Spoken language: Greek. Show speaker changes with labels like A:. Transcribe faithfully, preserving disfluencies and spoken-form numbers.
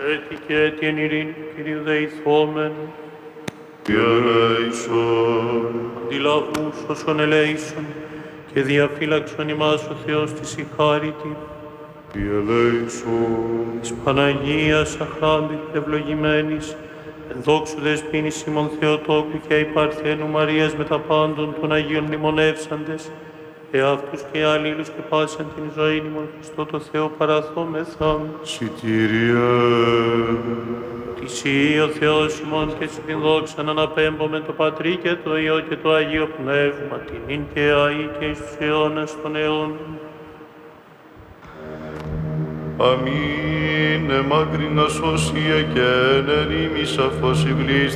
A: έτη και έτη εν ειρήνη του Κυρίου δεηθόμεν.
B: Διαλέησον.
A: Αντιλαβούς όσων ελέησον και διαφύλαξον ημάς ο Θεός της η χάριτη.
B: Διαλέησον.
A: Της Παναγίας αχράντου και ευλογημένης, εν δόξου δεσποίνης ημών Θεοτόκου και υπαρθένου Μαρίας με τα πάντων των Αγίων μνημονεύσαντες, εαυτούς και αλλήλους και πάσαν την ζωή ημών Χριστό το Θεό παραθόμεθα.
B: Σωτηρία.
A: Της Υιή ο Θεός ημών και στην δόξα να αναπέμπομεν το Πατρί και το Υιό και το Αγίο Πνεύμα, την ίν και αεί και εις τους αιώνας των αιώνων.
B: Αμήν, εμάκρινα σωσία και εν ερήμησα φως ιβλής